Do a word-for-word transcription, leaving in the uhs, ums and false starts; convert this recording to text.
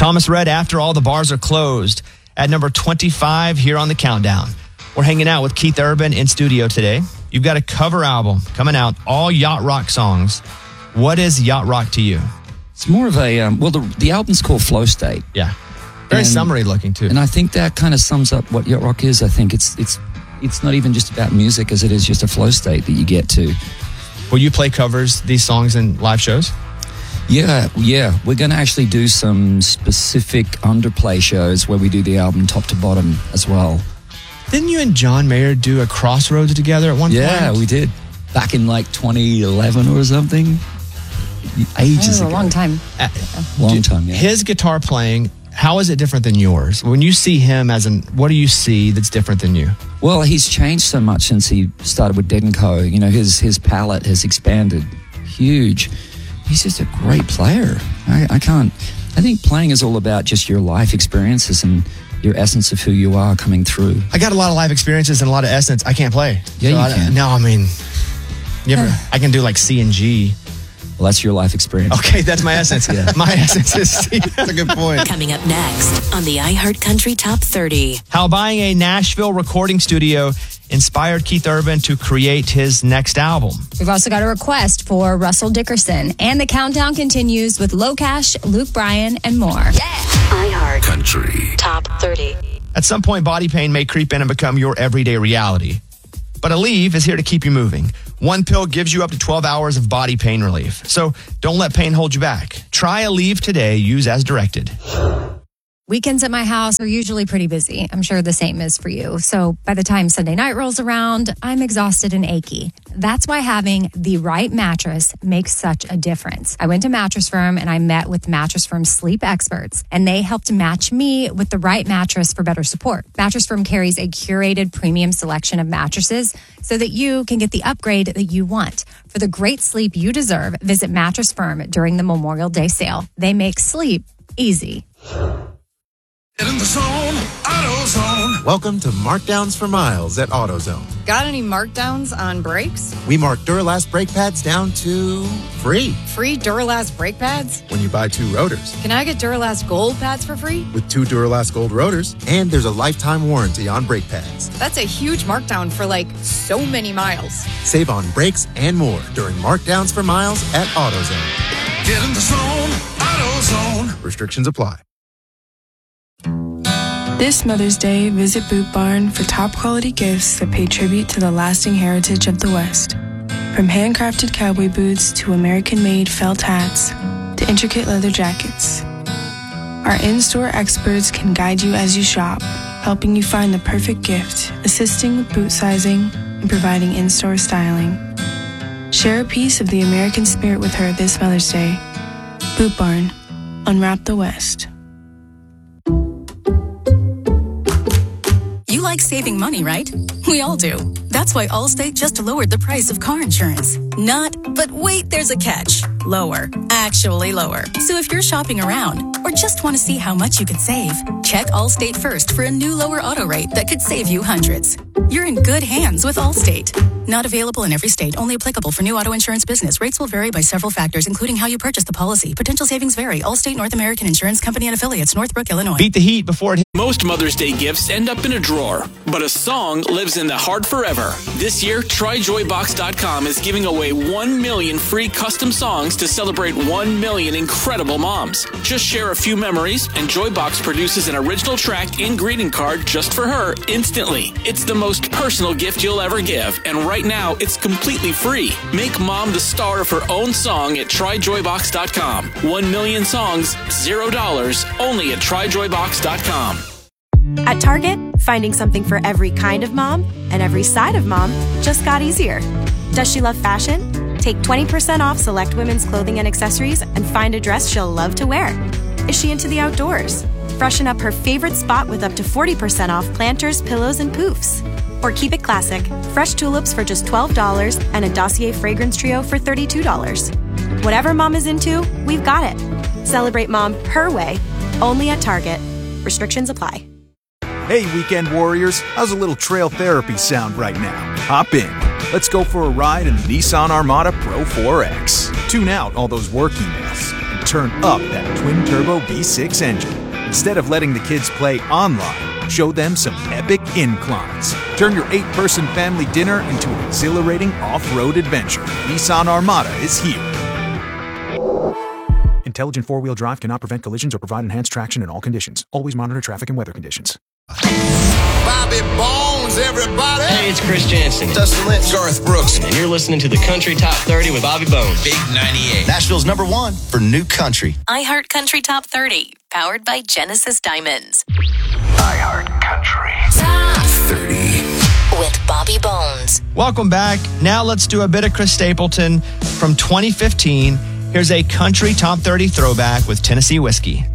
Thomas Rhett, After All the Bars Are Closed, at number twenty-five here on the countdown. We're hanging out with Keith Urban in studio today. You've got a cover album coming out, all yacht rock songs. What is yacht rock to you? It's more of a, um, well, the, the album's called Flow State. Yeah. Very and, summary looking, too. And I think that kind of sums up what yacht rock is. I think it's it's it's not even just about music as it is just a flow state that you get to. Will you play covers, these songs in live shows? Yeah, yeah. We're going to actually do some specific underplay shows where we do the album top to bottom as well. Didn't you and John Mayer do a Crossroads together at one yeah, point? Yeah, we did. Back in like twenty eleven or something. Ages oh, ago. A long time. Uh, long time, yeah. His guitar playing, how is it different than yours? When you see him as an, what do you see that's different than you? Well, he's changed so much since he started with Dead and Co. You know, his, his palette has expanded huge. He's just a great player. I, I can't... I think playing is all about just your life experiences and your essence of who you are coming through. I got a lot of life experiences and a lot of essence. I can't play. Yeah, so you I, can. No, I mean... You ever, I can do like C and G. Well, that's your life experience. Okay, that's my essence. Yeah. My essence is C. That's a good point. Coming up next on the iHeart Country Top thirty. How buying a Nashville recording studio inspired Keith Urban to create his next album. We've also got a request for Russell Dickerson. And the countdown continues with Low Cash, Luke Bryan, and more. Yeah. iHeart Country Top thirty. At some point, body pain may creep in and become your everyday reality. But Aleve is here to keep you moving. One pill gives you up to twelve hours of body pain relief. So don't let pain hold you back. Try Aleve today. Use as directed. Weekends at my house are usually pretty busy. I'm sure the same is for you. So by the time Sunday night rolls around, I'm exhausted and achy. That's why having the right mattress makes such a difference. I went to Mattress Firm and I met with Mattress Firm's sleep experts, and they helped match me with the right mattress for better support. Mattress Firm carries a curated premium selection of mattresses so that you can get the upgrade that you want. For the great sleep you deserve, visit Mattress Firm during the Memorial Day sale. They make sleep easy. Get in the zone, AutoZone. Welcome to Markdowns for Miles at AutoZone. Got any markdowns on brakes? We mark Duralast brake pads down to free Free Duralast brake pads? when you buy two rotors. Can I get Duralast gold pads for free? With two Duralast Gold rotors, and there's a lifetime warranty on brake pads. That's a huge markdown for like so many miles. Save on brakes and more during Markdowns for Miles at AutoZone. Get in the zone, AutoZone. Restrictions apply. This Mother's Day, visit Boot Barn for top quality gifts that pay tribute to the lasting heritage of the West. From handcrafted cowboy boots to American-made felt hats to intricate leather jackets. Our in-store experts can guide you as you shop, helping you find the perfect gift, assisting with boot sizing, and providing in-store styling. Share a piece of the American spirit with her this Mother's Day. Boot Barn. Unwrap the West. You like saving money, right? We all do. That's why Allstate just lowered the price of car insurance. Not, but wait, there's a catch. Lower. Actually lower. So if you're shopping around or just want to see how much you could save, check Allstate first for a new lower auto rate that could save you hundreds. You're in good hands with Allstate. Not available in every state. Only applicable for new auto insurance business. Rates will vary by several factors, including how you purchase the policy. Potential savings vary. Allstate North American Insurance Company and Affiliates, Northbrook, Illinois. Beat the heat before it hit. Most Mother's Day gifts end up in a drawer, but a song lives in the heart forever. This year, Try Joy Box dot com is giving away one million free custom songs to celebrate one million incredible moms. Just share a few memories, and Joybox produces an original track and greeting card just for her instantly. It's the most personal gift you'll ever give, and right now, it's completely free. Make mom the star of her own song at Try Joy Box dot com. One million songs, zero dollars, only at Try Joy Box dot com. At Target, finding something for every kind of mom and every side of mom just got easier. Does she love fashion? Take twenty percent off select women's clothing and accessories and find a dress she'll love to wear. Is she into the outdoors? Freshen up her favorite spot with up to forty percent off planters, pillows, and poofs. Or keep it classic. Fresh tulips for just twelve dollars and a Dossier fragrance trio for thirty-two dollars. Whatever mom is into, we've got it. Celebrate mom her way, only at Target. Restrictions apply. Hey, weekend warriors, how's a little trail therapy sound right now? Hop in. Let's go for a ride in the Nissan Armada Pro four X. Tune out all those work emails and turn up that twin-turbo V six engine. Instead of letting the kids play online, show them some epic inclines. Turn your eight-person family dinner into an exhilarating off-road adventure. Nissan Armada is here. Intelligent four-wheel drive cannot prevent collisions or provide enhanced traction in all conditions. Always monitor traffic and weather conditions. Bobby Bones, everybody. Hey, it's Chris Jansen. Dustin Lynch. Garth Brooks. And you're listening to the Country Top thirty with Bobby Bones. Big ninety-eight. Nashville's number one for new country. iHeart Country Top thirty, powered by Genesis Diamonds. iHeart Country Top thirty. With Bobby Bones. Welcome back. Now let's do a bit of Chris Stapleton from twenty fifteen. Here's a country top thirty throwback with Tennessee Whiskey.